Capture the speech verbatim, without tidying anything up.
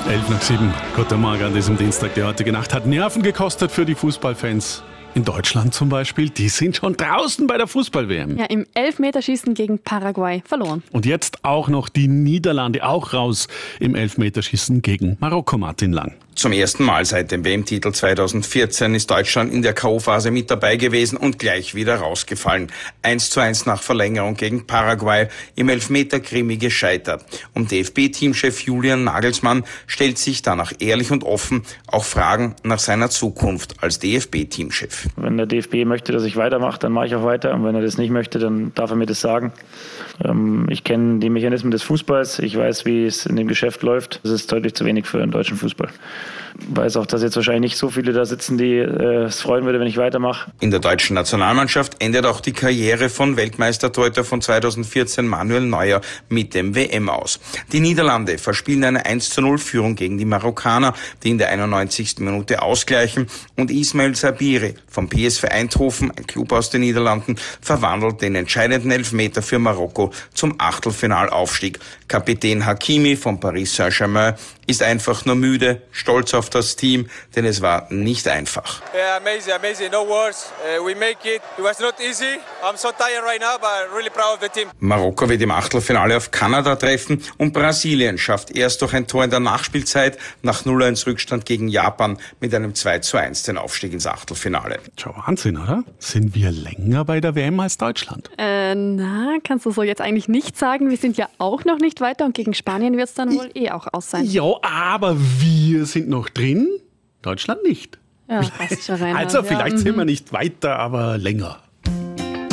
elf nach sieben. Guten Morgen an diesem Dienstag. Die heutige Nacht hat Nerven gekostet für die Fußballfans. In Deutschland zum Beispiel, die sind schon draußen bei der Fußball-W M. Ja, im Elfmeterschießen gegen Paraguay verloren. Und jetzt auch noch die Niederlande, auch raus im Elfmeterschießen gegen Marokko. Martin Lang. Zum ersten Mal seit dem W M-Titel zweitausendvierzehn ist Deutschland in der K O-Phase mit dabei gewesen und gleich wieder rausgefallen. eins zu eins nach Verlängerung gegen Paraguay, im Elfmeter-Krimi gescheitert. Und D F B-Teamchef Julian Nagelsmann stellt sich danach ehrlich und offen auch Fragen nach seiner Zukunft als D F B-Teamchef. Wenn der D F B möchte, dass ich weitermache, dann mache ich auch weiter. Und wenn er das nicht möchte, dann darf er mir das sagen. Ich kenne die Mechanismen des Fußballs. Ich weiß, wie es in dem Geschäft läuft. Das ist deutlich zu wenig für den deutschen Fußball. Ich weiß auch, dass jetzt wahrscheinlich nicht so viele da sitzen, die äh, es freuen würde, wenn ich weitermache. In der deutschen Nationalmannschaft endet auch die Karriere von Weltmeistertorhüter von zweitausendvierzehn Manuel Neuer mit dem W M aus. Die Niederlande verspielen eine eins zu null Führung gegen die Marokkaner, die in der einundneunzigsten Minute ausgleichen. Und Ismail Sabiri vom P S V Eindhoven, ein Klub aus den Niederlanden, verwandelt den entscheidenden Elfmeter für Marokko zum Achtelfinalaufstieg. Kapitän Hakimi von Paris Saint-Germain ist einfach nur müde, stolz auf das Team, denn es war nicht einfach. Yeah, amazing, amazing, no words. Uh, we make it. It was not easy. I'm so tired right now, but really proud of the team. Marokko wird im Achtelfinale auf Kanada treffen und Brasilien schafft erst durch ein Tor in der Nachspielzeit nach null eins Rückstand gegen Japan mit einem zwei zu eins den Aufstieg ins Achtelfinale. Schau, Wahnsinn, oder? Sind wir länger bei der W M als Deutschland? Äh, na, kannst du so jetzt eigentlich nicht sagen. Wir sind ja auch noch nicht weiter und gegen Spanien wird es dann wohl eh auch aus sein. Ja, aber wir sind noch drin, Deutschland nicht. Ja, passt schon rein. Also ja, vielleicht mhm. sind wir nicht weiter, aber länger.